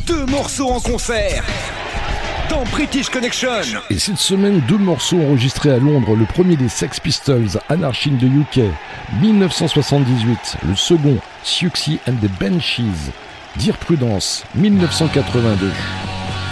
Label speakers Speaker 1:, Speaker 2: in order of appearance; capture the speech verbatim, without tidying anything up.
Speaker 1: Deux morceaux en concert dans British Connection.
Speaker 2: Et cette semaine, deux morceaux enregistrés à Londres. Le premier des Sex Pistols, Anarchy in the U K, dix-neuf cent soixante-dix-huit. Le second, Siouxsie and the Banshees, Dire Prudence, dix-neuf cent quatre-vingt-deux.